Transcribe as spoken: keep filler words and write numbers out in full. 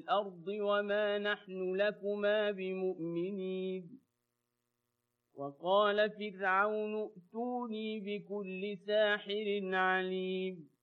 الأرض وما نحن لكما بمؤمنين وقال فرعون ائتوني بكل ساحر عليم